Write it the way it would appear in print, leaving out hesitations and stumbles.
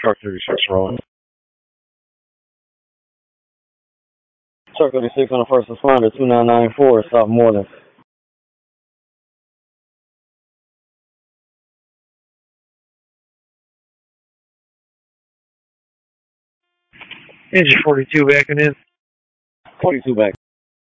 Truck 36 rolling. Truck 36 on the first responder, 2994, South Moreland. Engine 42 backing in. 42 back.